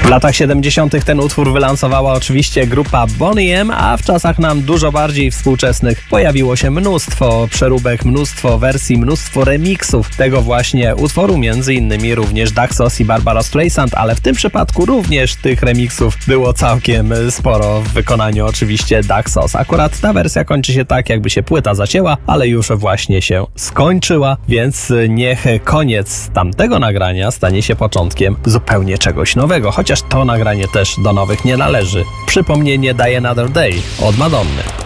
W latach 70. ten utwór wylansowała oczywiście grupa Boney M, a w czasach nam dużo bardziej współczesnych pojawiło się mnóstwo przeróbek, mnóstwo wersji, mnóstwo remixów tego właśnie utworu, między innymi również Daxos i Barbara Streisand, ale w tym przypadku również tych remixów było całkiem sporo w wykonaniu oczywiście Daxos. Akurat ta wersja kończy się tak, jakby się płyta zacięła, ale już właśnie się skończyła, więc niech koniec tamtego nagrania stanie się początkiem zupełnie czegoś nowego, chociaż to nagranie też do nowych nie należy. Przypomnienie Die Another Day od Madonny.